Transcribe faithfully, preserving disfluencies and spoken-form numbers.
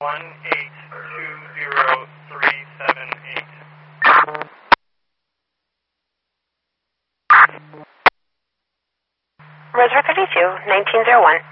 one eight two zero three seven eight. Roger thirty-two, nineteen oh one.